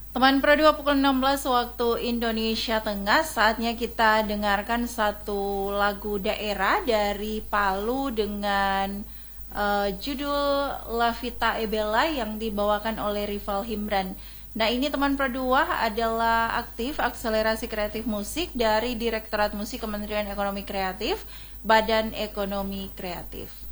Teman Pro 2 pukul 16 waktu Indonesia Tengah, saatnya kita dengarkan satu lagu daerah dari Palu dengan judul La Vita e Bella yang dibawakan oleh Rival Himran. Nah, ini teman Pro 2 adalah aktif akselerasi kreatif musik dari Direktorat Musik Kementerian Ekonomi Kreatif, Badan Ekonomi Kreatif.